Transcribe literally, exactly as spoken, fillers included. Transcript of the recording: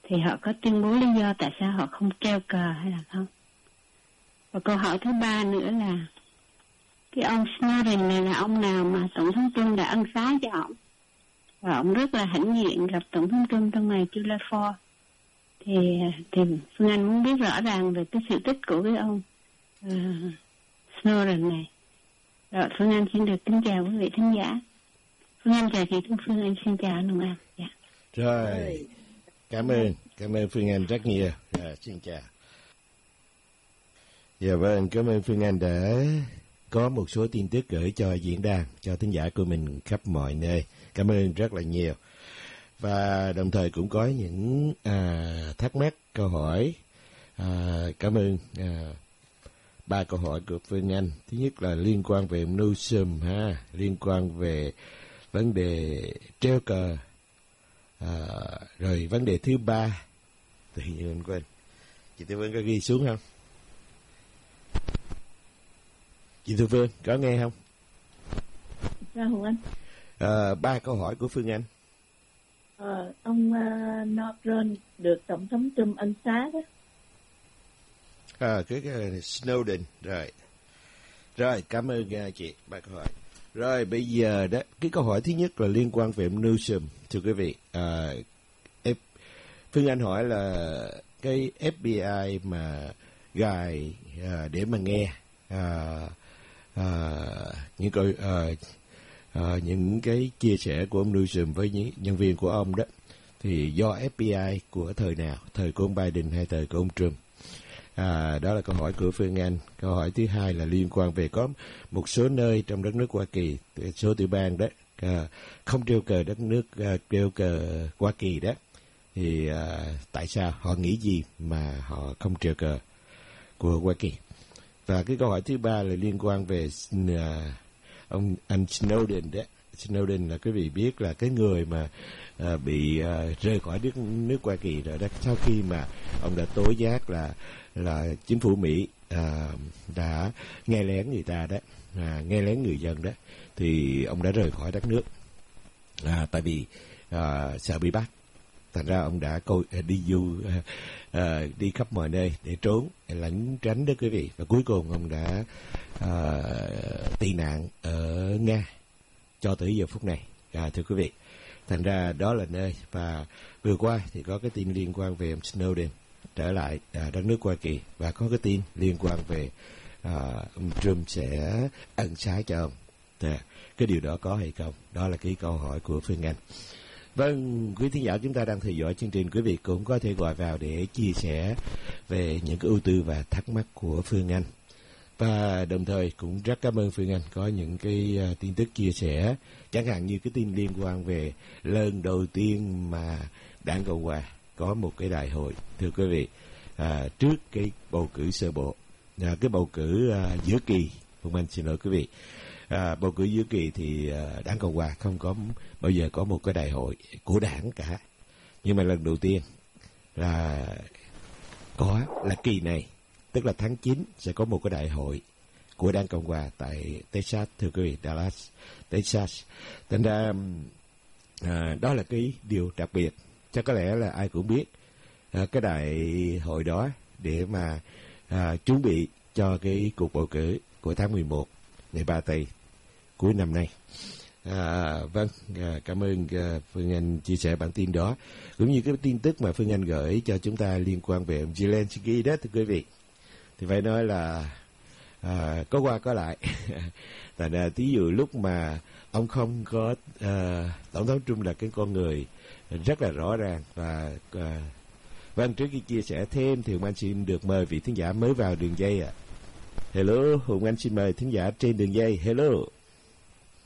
thì họ có tuyên bố lý do tại sao họ không treo cờ hay là không? Và câu hỏi thứ ba nữa là cái ông Snowden này là ông nào mà Tổng thống Trump đã ân xá cho ông, và ông rất là hãnh diện gặp Tổng thống Trump trong ngày July fourth. Thì, thì Phương Anh muốn biết rõ ràng về cái sự tích của cái ông uh, Snowden này. Rồi, Phương Anh xin được kính chào quý vị thính giả. Phương Anh chào chị Thu Phương, anh xin chào anh Hồng Anh. Dạ. Rồi, cảm ơn, cảm ơn Phương Anh rất nhiều. Rồi, xin chào. Dạ vâng, cảm ơn Phương Anh đã có một số tin tức gửi cho diễn đàn, cho thính giả của mình khắp mọi nơi. Cảm ơn rất là nhiều. Và đồng thời cũng có những à, thắc mắc, câu hỏi. À, cảm ơn à, ba câu hỏi của Phương Anh. Thứ nhất là liên quan về Newsom, ha, liên quan về vấn đề treo cờ. À, rồi vấn đề thứ ba, tự nhiên anh quên. Chị Tư Phương có ghi xuống không? Chị Tư Phương có nghe không? Dạ Hùng Anh. À, ba câu hỏi của Phương Anh. Ờ, ông uh, Norton được Tổng thống Trump ân xá đó. À, cái, cái Snowden. Rồi. Rồi, cảm ơn uh, chị. Ba câu hỏi. Rồi, bây giờ đó, cái câu hỏi thứ nhất là liên quan về Newsom. Thưa quý vị, à, F, Phương Anh hỏi là cái ép bê i mà gài à, để mà nghe à, à, những câu à, à, những cái chia sẻ của ông Newsom với những nhân viên của ông đó, thì do ép bê i của thời nào, thời của ông Biden hay thời của ông Trump? À, đó là câu hỏi của Phương Anh. Câu hỏi thứ hai là liên quan về có một số nơi trong đất nước Hoa Kỳ, số tiểu bang đó à, không treo cờ đất nước, à, treo cờ Hoa Kỳ đó, thì à, tại sao họ nghĩ gì mà họ không treo cờ của Hoa Kỳ? Và cái câu hỏi thứ ba là liên quan về à, ông anh Snowden đó. Snowden là quý vị biết là cái người mà à, bị à, rời khỏi nước nước Hoa Kỳ rồi đó, sau khi mà ông đã tố giác là là chính phủ Mỹ à, đã nghe lén người ta đó, à, nghe lén người dân đó, thì ông đã rời khỏi đất nước à, tại vì à, sợ bị bắt. Thành ra ông đã coi, đi du à, à, đi khắp mọi nơi để trốn, để lẩn tránh đó quý vị. Và cuối cùng ông đã à, tị nạn ở Nga cho tới giờ phút này, à, thưa quý vị. Thành ra đó là nơi. Và vừa qua thì có cái tin liên quan về ông Snowden trở lại à, đất nước Hoa Kỳ, và có cái tin liên quan về à, ông Trump sẽ ân xá cho ông. Thì, cái điều đó có hay không? Đó là cái câu hỏi của Phương Anh. Vâng, quý thính giả chúng ta đang theo dõi chương trình, quý vị cũng có thể gọi vào để chia sẻ về những cái ưu tư và thắc mắc của Phương Anh. Và đồng thời cũng rất cảm ơn Phương Anh có những cái uh, tin tức chia sẻ, chẳng hạn như cái tin liên quan về lần đầu tiên mà Đảng Cộng Hòa có một cái đại hội, thưa quý vị, à, trước cái bầu cử sơ bộ, à, cái bầu cử à, giữa kỳ. Phương Anh xin lỗi quý vị, à, bầu cử giữa kỳ thì à, Đảng Cộng Hòa không có bao giờ có một cái đại hội của đảng cả, nhưng mà lần đầu tiên là có là kỳ này, tức là tháng chín sẽ có một cái đại hội của Đảng Cộng Hòa tại Texas, thưa quý vị, Dallas, Texas. Thành ra à, đó là cái điều đặc biệt. Chắc có lẽ là ai cũng biết à, cái đại hội đó để mà à, chuẩn bị cho cái cuộc bầu cử của tháng mười một, ngày ba tây cuối năm nay. À, vâng, à, cảm ơn à, Phương Anh chia sẻ bản tin đó, cũng như cái tin tức mà Phương Anh gửi cho chúng ta liên quan về ông Zelensky đó, thưa quý vị. Thì phải nói là à, có qua có lại. Tại là ví dụ lúc mà ông không có à, Tổng thống Trump là cái con người rất là rõ ràng và à, vâng, trước khi chia sẻ thêm thì Hùng Anh xin được mời vị thính giả mới vào đường dây ạ. À. Hello, Hùng Anh xin mời thính giả trên đường dây. Hello.